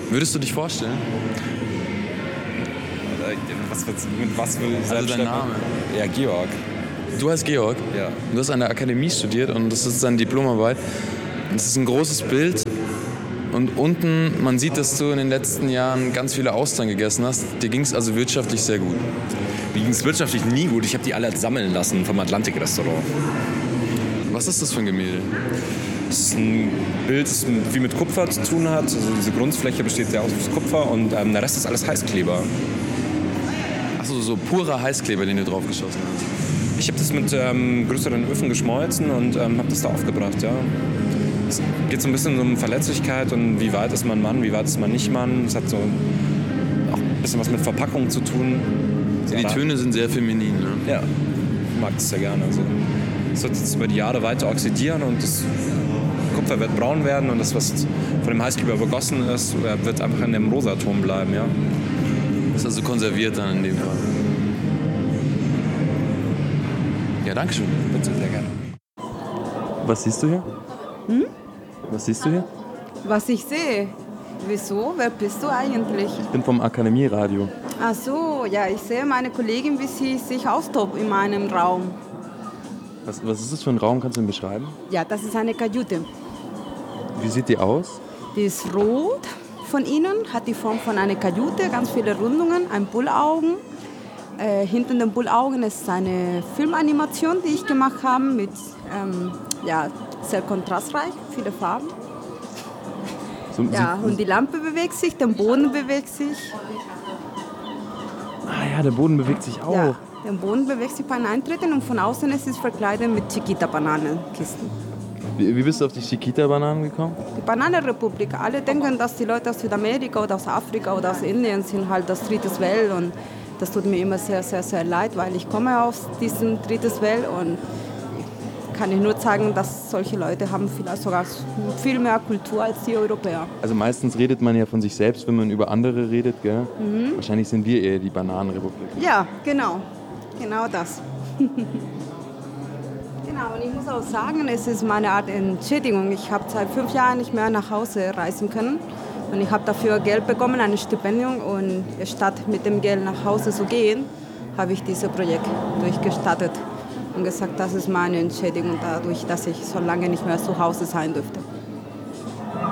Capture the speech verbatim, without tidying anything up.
Würdest du dich vorstellen? Was, was, mit was will ich Also dein Name? Ja, Georg. Du heißt Georg? Ja. Du hast an der Akademie studiert und das ist deine Diplomarbeit. Das ist ein großes Bild und unten, man sieht, dass du in den letzten Jahren ganz viele Austern gegessen hast. Dir ging es also wirtschaftlich sehr gut. Mir ging es wirtschaftlich nie gut. Ich habe die alle sammeln lassen vom Atlantik-Restaurant. Was ist das für ein Gemälde? Das ist ein Bild, das viel mit Kupfer zu tun hat. Also diese Grundfläche besteht sehr aus Kupfer und ähm, der Rest ist alles Heißkleber. Achso, so purer Heißkleber, den du draufgeschossen hast. Ich habe das mit ähm, größeren Öfen geschmolzen und ähm, habe das da aufgebracht, ja. Es geht so ein bisschen um Verletzlichkeit und wie weit ist man Mann, wie weit ist man nicht Mann. Es hat so auch ein bisschen was mit Verpackung zu tun. Ja, die Töne sind sehr feminin, ne? Ja, ich mag das sehr gerne. Also, es wird jetzt über die Jahre weiter oxidieren und das Kupfer wird braun werden und das, was von dem Heißkleber übergossen ist, wird einfach in dem Rosaton bleiben, ja. Das ist also konserviert dann in dem Fall. Ja, danke schön. Bitte, sehr gerne. Was siehst du hier? Hm? Was siehst du hier? Was ich sehe? Wieso? Wer bist du eigentlich? Ich bin vom Akademieradio. Ach so, ja, ich sehe meine Kollegin, wie sie sich austobt in meinem Raum. Was, was ist das für ein Raum? Kannst du ihn beschreiben? Ja, das ist eine Kajüte. Wie sieht die aus? Die ist rot von innen, hat die Form von einer Kajüte, ganz viele Rundungen, ein Bullaugen. Äh, hinter den Bullaugen ist eine Filmanimation, die ich gemacht habe, mit ähm, ja, sehr kontrastreich, viele Farben. So, ja, sie, und die Lampe bewegt sich, der Boden bewegt sich. Ah ja, der Boden bewegt sich auch. Ja, der Boden bewegt sich beim Eintreten und von außen ist es verkleidet mit Chiquita-Bananenkisten. Wie, wie bist du auf die Chiquita-Bananen gekommen? Die Bananenrepublik. Alle denken, dass die Leute aus Südamerika oder aus Afrika oder aus Indien sind halt das dritte Welt und das tut mir immer sehr, sehr, sehr leid, weil ich komme aus diesem drittes Welt und kann ich nur sagen, dass solche Leute haben vielleicht sogar viel mehr Kultur als die Europäer. Also meistens redet man ja von sich selbst, wenn man über andere redet, gell? Mhm. Wahrscheinlich sind wir eher die Bananenrepublik. Ja, genau. Genau das. Genau, und ich muss auch sagen, es ist meine Art Entschädigung. Ich habe seit fünf Jahren nicht mehr nach Hause reisen können. Und ich habe dafür Geld bekommen, ein Stipendium. Und statt mit dem Geld nach Hause zu gehen, habe ich dieses Projekt durchgestartet und gesagt, das ist meine Entschädigung dadurch, dass ich so lange nicht mehr zu Hause sein dürfte.